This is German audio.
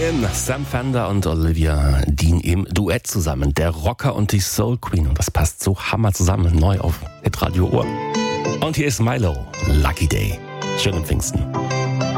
In Sam Fender und Olivia Dean im Duett zusammen. Der Rocker und die Soul Queen. Und das passt so hammer zusammen. Neu auf Hitradio Ohr. Und hier ist Milo. Lucky Day. Schönen Pfingsten.